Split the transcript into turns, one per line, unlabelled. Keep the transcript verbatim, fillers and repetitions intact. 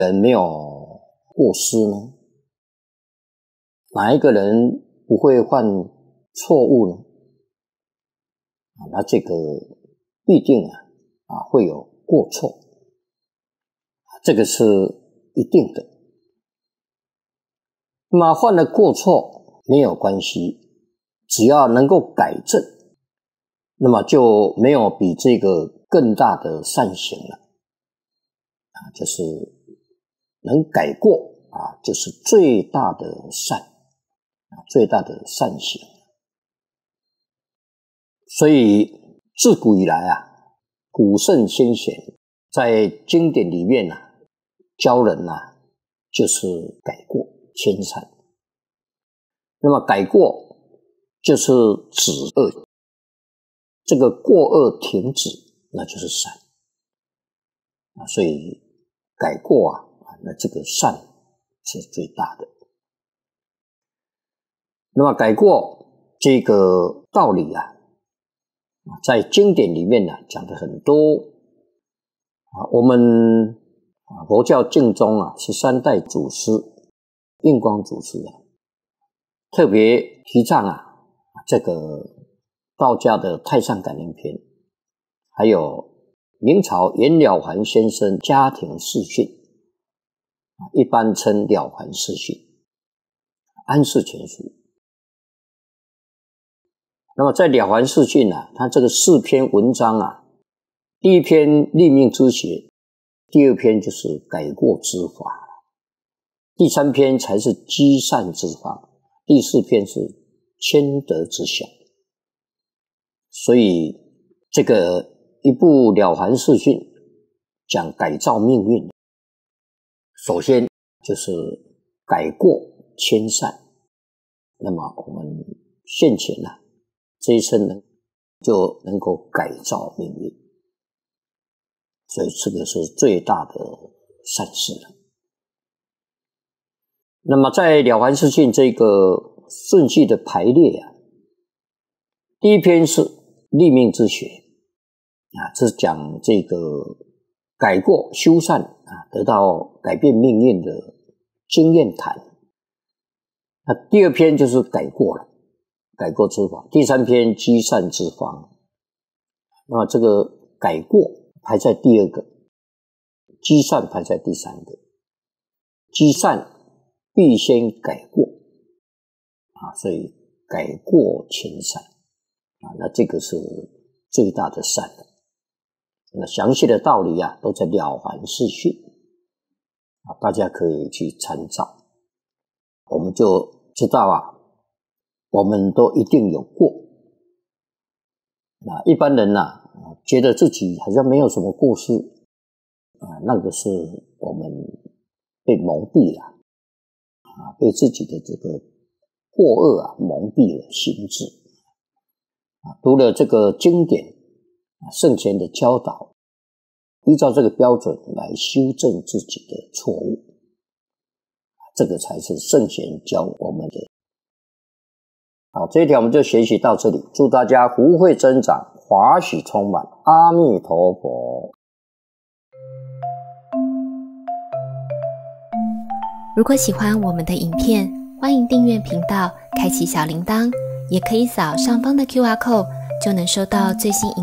人没有过失呢？哪一个人不会犯错误呢？啊，那这个必定啊啊会有过错，这个是一定的。那么犯了过错没有关系，只要能够改正，那么就没有比这个更大的善行了。啊，就是能改过啊，就是最大的善啊，最大的善行。所以自古以来啊，古圣先贤在经典里面啊，教人啊，就是改过迁善。那么改过就是止恶，这个过恶停止，那就是善啊。所以改过啊，那这个善是最大的。那么改过这个道理啊，在经典里面呢、啊、讲的很多啊。我们啊佛教净宗啊十三代祖师印光祖师啊，特别提倡啊这个道家的太上感应篇，还有明朝袁了凡先生家庭视讯，一般称了凡视讯，安世全书。那么在了凡视讯啊，他这个四篇文章啊，第一篇立命之学，第二篇就是改过之法，第三篇才是积善之法，第四篇是谦德之效。所以这个一部了凡视讯讲改造命运，首先就是改过迁善。那么我们现前啊这一生呢，就能够改造命运，所以这个是最大的善事了。那么在了凡视讯这个顺序的排列啊，第一篇是立命之学啊，这是讲这个改过修善啊，得到改变命运的经验谈。那第二篇就是改过了，改过之法。第三篇积善之方。那么这个改过排在第二个，积善排在第三个。积善必先改过啊，所以改过迁善啊，那这个是最大的善了。那详细的道理啊，都在了凡视讯啊，大家可以去参照。我们就知道啊，我们都一定有过。那一般人啊，觉得自己好像没有什么过失啊，那个是我们被蒙蔽了啊，被自己的这个过恶啊蒙蔽了心智啊。读了这个经典啊，圣贤的教导，依照这个标准来修正自己的错误，这个才是圣贤教我们的。好，这一条我们就学习到这里，祝大家福慧增长，华喜充满，阿弥陀佛。
如果喜欢我们的影片，欢迎订阅频道，开启小铃铛，也可以扫上方的 Q R code，就能收到最新影